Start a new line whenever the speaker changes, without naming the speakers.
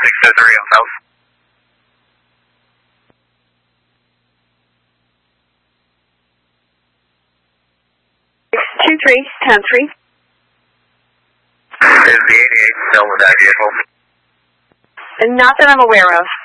603 on South.
623, 10-3.
Is the 88 still with that vehicle?
Not that I'm aware of.